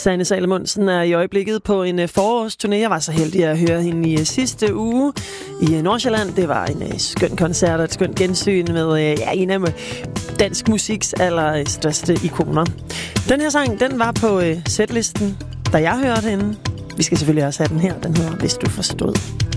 Sanne Salomonsen er i øjeblikket på en forårsturné. Jeg var så heldig at høre hende i sidste uge i Nordsjælland. Det var en skøn koncert og et skønt gensyn med en af dansk musiks allerstørste ikoner. Den her sang, den var på setlisten, da jeg hørte hende. Vi skal selvfølgelig også have den her. Den hedder Hvis du forstod.